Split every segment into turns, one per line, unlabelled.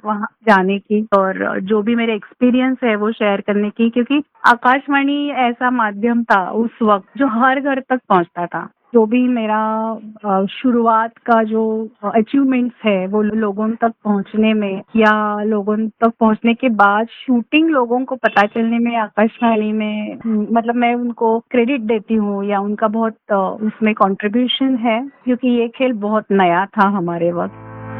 वहाँ जाने की और जो भी मेरे एक्सपीरियंस है वो शेयर करने की, क्योंकि आकाशवाणी ऐसा माध्यम था उस वक्त जो हर घर तक पहुँचता था। जो भी मेरा शुरुआत का जो अचीवमेंट्स है वो लोगों तक पहुंचने में या लोगों तक पहुंचने के बाद शूटिंग लोगों को पता चलने में आकाशवाणी में मतलब मैं उनको क्रेडिट देती हूँ या उनका बहुत उसमें कंट्रीब्यूशन है, क्योंकि ये खेल बहुत नया था हमारे वक्त।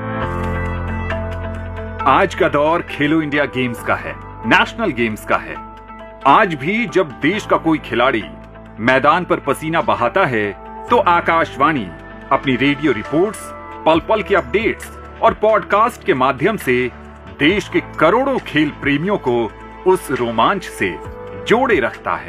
आज का दौर खेलो इंडिया गेम्स का है, नेशनल गेम्स का है। आज भी जब देश का कोई खिलाड़ी मैदान पर पसीना बहाता है तो आकाशवाणी अपनी रेडियो रिपोर्ट्स, पल पल के अपडेट्स और पॉडकास्ट के माध्यम से देश के करोड़ों खेल प्रेमियों को उस रोमांच से जोड़े रखता है।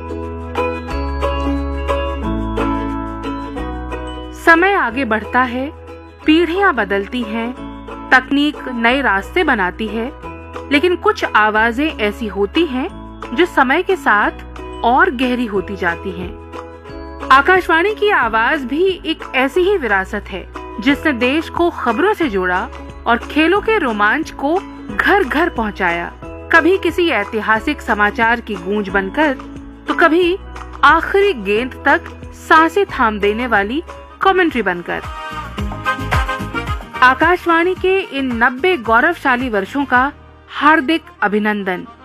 समय आगे बढ़ता है, पीढ़ियां बदलती हैं, तकनीक नए रास्ते बनाती है, लेकिन कुछ आवाजें ऐसी होती हैं जो समय के साथ और गहरी होती जाती हैं। आकाशवाणी की आवाज भी एक ऐसी ही विरासत है जिसने देश को खबरों से जोड़ा और खेलों के रोमांच को घर घर पहुंचाया। कभी किसी ऐतिहासिक समाचार की गूंज बनकर तो कभी आखिरी गेंद तक सांसें थाम देने वाली कमेंट्री बनकर। आकाशवाणी के इन 90 गौरवशाली वर्षों का हार्दिक अभिनंदन।